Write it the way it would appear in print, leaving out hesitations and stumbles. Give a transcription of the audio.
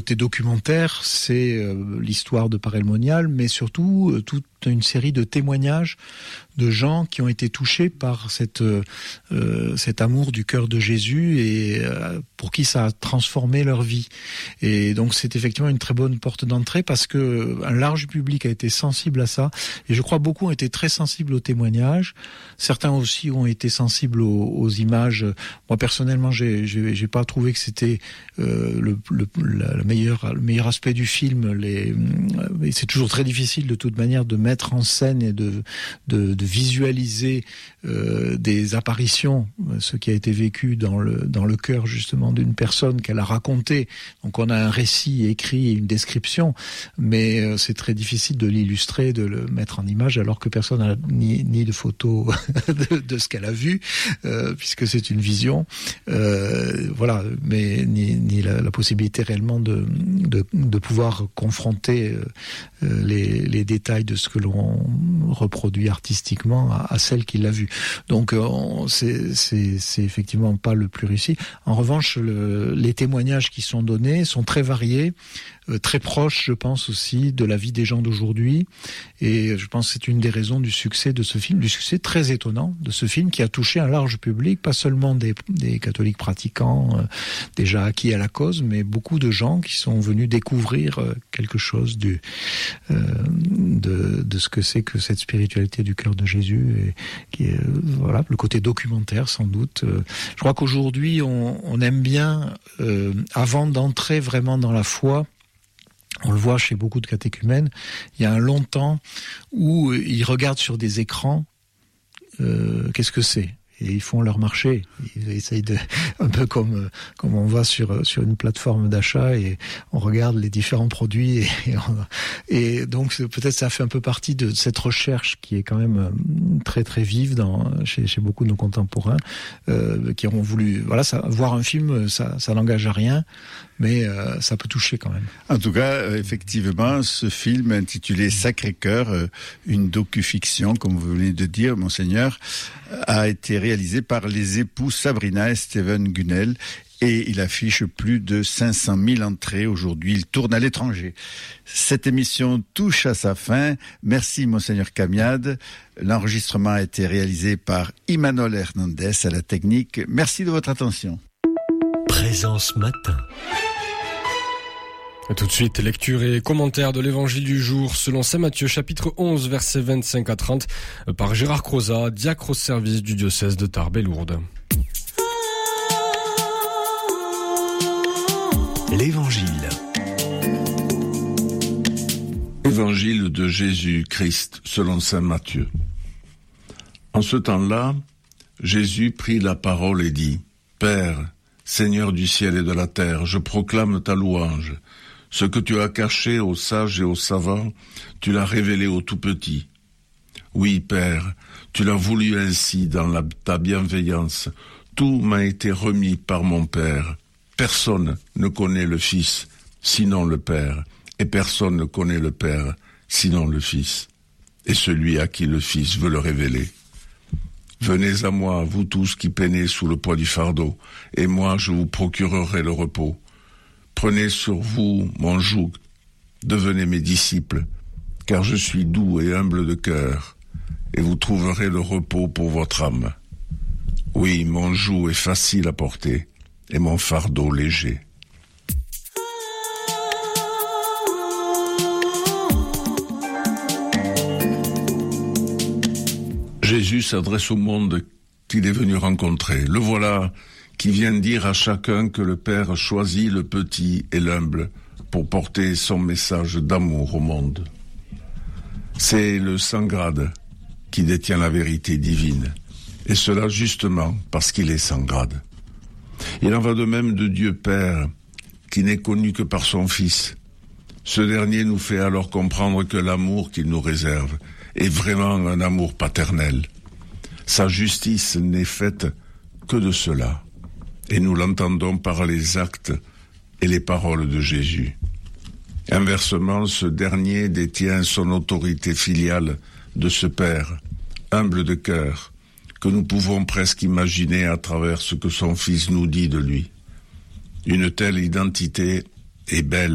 côté documentaire, c'est l'histoire de Paray-le-Monial, mais surtout toute une série de témoignages de gens qui ont été touchés par cet amour du cœur de Jésus et pour qui ça a transformé leur vie. Et donc c'est effectivement une très bonne porte d'entrée parce que un large public a été sensible à ça et je crois beaucoup ont été très sensibles aux témoignages. Certains aussi ont été sensibles aux images. Moi personnellement, j'ai pas trouvé que c'était le meilleur aspect du film. C'est toujours très difficile de toute manière de mettre en scène et de visualiser des apparitions, ce qui a été vécu dans le cœur justement d'une personne qu'elle a raconté. Donc on a un récit écrit et une description, mais c'est très difficile de l'illustrer, de le mettre en image, alors que personne n'a ni de photo de ce qu'elle a vu, puisque c'est une vision. Voilà, mais ni la possibilité réellement de pouvoir confronter les détails de ce que l'on reproduit artistiquement à celle qui l'a vu. Donc c'est effectivement pas le plus réussi. En revanche, les témoignages qui sont donnés sont très variés, très proches, je pense aussi, de la vie des gens d'aujourd'hui. Et je pense que c'est une des raisons du succès de ce film, du succès très étonnant de ce film qui a touché un large public, pas seulement des catholiques pratiquants déjà acquis à la cause, mais beaucoup de gens qui sont venus découvrir quelque chose de ce que c'est que cette spiritualité du cœur de Jésus, et qui est voilà, le côté documentaire sans doute. Je crois qu'aujourd'hui on aime bien, avant d'entrer vraiment dans la foi, on le voit chez beaucoup de catéchumènes, il y a un long temps où ils regardent sur des écrans qu'est-ce que c'est. Et ils font leur marché. Ils essayent un peu comme on va sur une plateforme d'achat et on regarde les différents produits et donc peut-être ça fait un peu partie de cette recherche qui est quand même très très vive chez beaucoup de nos contemporains qui auront voulu voir un film, ça n'engage à rien, mais ça peut toucher quand même. En tout cas, effectivement, ce film intitulé Sacré-Cœur, une docu-fiction, comme vous venez de dire, Monseigneur, a été réalisé par les époux Sabrina et Steven Gunnell et il affiche plus de 500 000 entrées aujourd'hui. Il tourne à l'étranger. Cette émission touche à sa fin. Merci Monseigneur Camiade. L'enregistrement a été réalisé par Imanol Hernandez à la technique. Merci de votre attention. Présence matin. Et tout de suite, lecture et commentaire de l'évangile du jour selon saint Matthieu, chapitre 11, versets 25 à 30, par Gérard Crozat, diacre au service du diocèse de Tarbes et Lourdes. L'évangile. Évangile de Jésus-Christ selon saint Matthieu. En ce temps-là, Jésus prit la parole et dit : Père, Seigneur du ciel et de la terre, je proclame ta louange. Ce que tu as caché aux sages et aux savants, tu l'as révélé aux tout-petits. Oui, Père, tu l'as voulu ainsi dans ta bienveillance. Tout m'a été remis par mon Père. Personne ne connaît le Fils, sinon le Père, et personne ne connaît le Père, sinon le Fils, et celui à qui le Fils veut le révéler. Venez à moi, vous tous qui peinez sous le poids du fardeau, et moi je vous procurerai le repos. Prenez sur vous mon joug, devenez mes disciples, car je suis doux et humble de cœur, et vous trouverez le repos pour votre âme. Oui, mon joug est facile à porter, et mon fardeau léger. Jésus s'adresse au monde qu'il est venu rencontrer. Le voilà qui vient dire à chacun que le Père choisit le petit et l'humble pour porter son message d'amour au monde. C'est le Saint-Grade qui détient la vérité divine, et cela justement parce qu'il est sans grade. Il en va de même de Dieu Père, qui n'est connu que par son Fils. Ce dernier nous fait alors comprendre que l'amour qu'il nous réserve est vraiment un amour paternel. Sa justice n'est faite que de cela, et nous l'entendons par les actes et les paroles de Jésus. Inversement, ce dernier détient son autorité filiale de ce Père, humble de cœur, que nous pouvons presque imaginer à travers ce que son Fils nous dit de lui. Une telle identité est belle